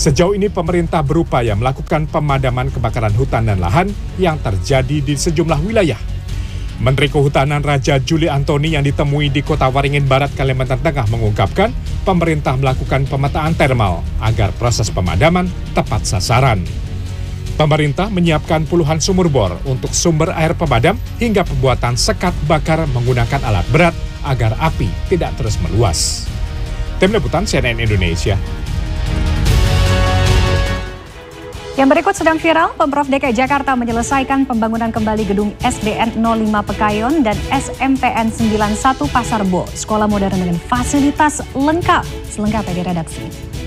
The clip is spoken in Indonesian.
Sejauh ini pemerintah berupaya melakukan pemadaman kebakaran hutan dan lahan yang terjadi di sejumlah wilayah. Menteri Kehutanan Raja Juli Antoni yang ditemui di Kota Waringin Barat, Kalimantan Tengah mengungkapkan pemerintah melakukan pemetaan termal agar proses pemadaman tepat sasaran. Pemerintah menyiapkan puluhan sumur bor untuk sumber air pemadam hingga pembuatan sekat bakar menggunakan alat berat agar api tidak terus meluas. Tim Liputan CNN Indonesia. Yang berikut sedang viral, Pemprov DKI Jakarta menyelesaikan pembangunan kembali gedung SDN 05 Pekayon dan SMPN 91 Pasar Bo, sekolah modern dengan fasilitas lengkap. Selengkapnya di redaksi.